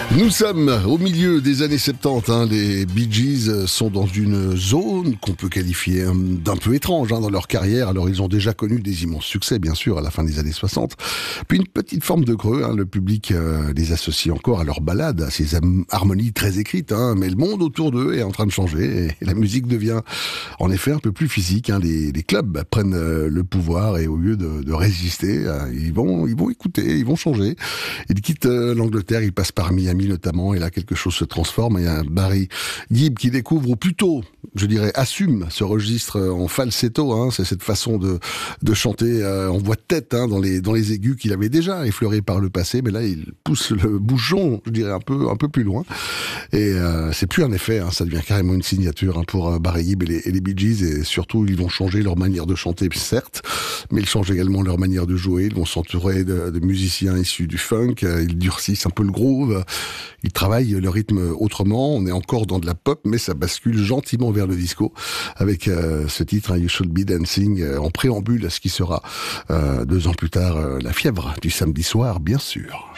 Nous sommes au milieu des années 70, les Bee Gees sont dans une zone qu'on peut qualifier d'un peu étrange dans leur carrière. Alors ils ont déjà connu des immenses succès bien sûr à la fin des années 60, puis une petite forme de creux, le public les associe encore à leurs ballades, à ces harmonies très écrites, mais le monde autour d'eux est en train de changer et la musique devient en effet un peu plus physique. Les clubs prennent le pouvoir et au lieu de résister, ils vont écouter, ils vont changer. Ils quittent l'Angleterre, ils passent par Miami notamment, et là quelque chose se transforme. Il y a Barry Gibb qui découvre, ou plutôt, je dirais, assume ce registre en falsetto. C'est cette façon de chanter en voix de tête dans les aigus qu'il avait déjà effleuré par le passé, mais là il pousse le bouchon, je dirais un peu plus loin. Et c'est plus un effet, ça devient carrément une signature pour Barry Gibb et les Bee Gees. Et surtout, ils vont changer leur manière de chanter, certes, mais ils changent également leur manière de jouer. Ils vont s'entourer de musiciens issus du funk. Ils durcissent un peu le groove. Ils travaillent le rythme autrement. On est encore dans de la pop, mais ça bascule gentiment vers le disco avec ce titre, You Should Be Dancing, en préambule à ce qui sera 2 ans plus tard la fièvre du samedi soir, bien sûr.